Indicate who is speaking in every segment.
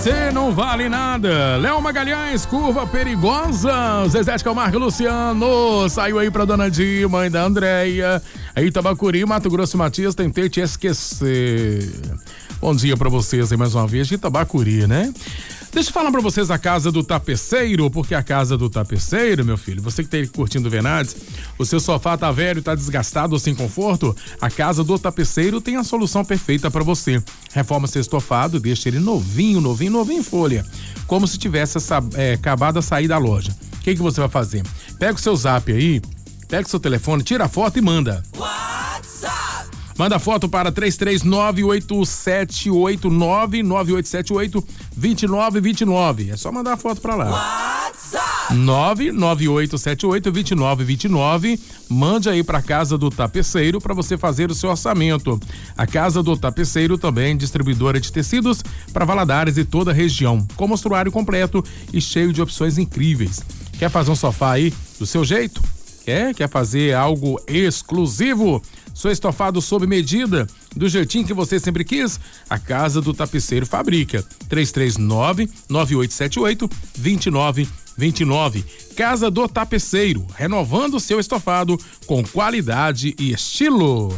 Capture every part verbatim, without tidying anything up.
Speaker 1: Você não vale nada. Léo Magalhães, curva perigosa. Zezé de Camargo, Luciano. Saiu aí pra Dona Di, mãe da Andréia. Aí Tabacuri, Mato Grosso, Matias, tentei te esquecer. Bom dia pra vocês aí mais uma vez de Tabacuri, né? Deixa eu falar pra vocês a Casa do Tapeceiro, porque a Casa do Tapeceiro, meu filho, você que tá aí curtindo Venades, o seu sofá tá velho, tá desgastado ou sem conforto, a Casa do Tapeceiro tem a solução perfeita pra você. Reforma seu estofado, deixa ele novinho, novinho, novinho em folha, como se tivesse essa, é, acabado a sair da loja. O que que você vai fazer? Pega o seu zap aí, pega o seu telefone, tira a foto e manda. WhatsApp! Manda foto para três três nove oito sete oito nove nove oito sete oito dois nove dois nove. É só mandar a foto para lá. WhatsApp nove nove oito sete oito dois nove dois nove. Mande aí para Casa do Tapeceiro para você fazer o seu orçamento. A Casa do Tapeceiro também distribuidora de tecidos para Valadares e toda a região, com mostruário completo e cheio de opções incríveis. Quer fazer um sofá aí do seu jeito? Quer? Quer fazer algo exclusivo? Seu estofado sob medida, do jeitinho que você sempre quis? A Casa do Tapeceiro fabrica. três três nove nove oito sete oito dois nove dois nove. Casa do Tapeceiro, renovando seu estofado com qualidade e estilo.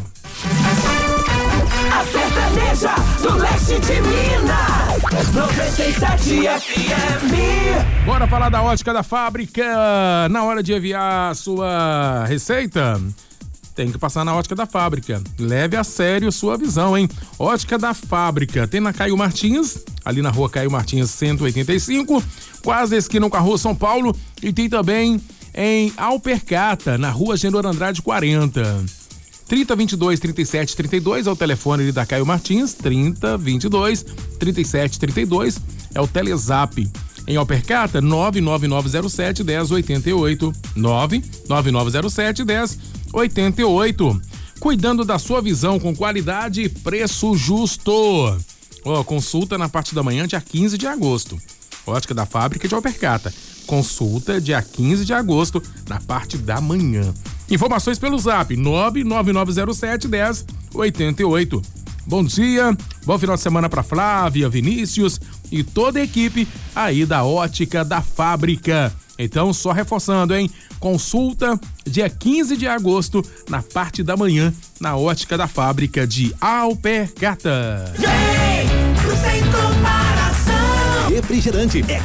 Speaker 2: A sertaneja do leste de Minas, noventa e sete F M.
Speaker 1: Bora falar da Ótica da Fábrica. Na hora de enviar a sua receita, tem que passar na Ótica da Fábrica. Leve a sério sua visão, hein? Ótica da Fábrica. Tem na Caio Martins, ali na rua Caio Martins cento e oitenta e cinco, quase a esquina com a rua São Paulo. E tem também em Alpercata, na rua Genor Andrade quarenta. trinta, vinte e dois, trinta e sete, trinta e dois é o telefone da Caio Martins. trinta, vinte e dois, trinta e sete, trinta e dois é o Telezap. Em Alpercata, nove nove nove zero sete, um zero oito oito. nove nove nove zero sete, um zero oito oito. Cuidando da sua visão com qualidade e preço justo. Ó, oh, consulta na parte da manhã, dia quinze de agosto. Ótica da Fábrica de Alpercata. Consulta dia quinze de agosto, na parte da manhã. Informações pelo zap nove nove nove zero sete, um zero oito oito. Bom dia, bom final de semana para Flávia, Vinícius e toda a equipe aí da Ótica da Fábrica. Então, só reforçando, hein? Consulta dia quinze de agosto, na parte da manhã, na Ótica da Fábrica de Alpercata.
Speaker 2: Vem, sem comparação.
Speaker 3: Refrigerante é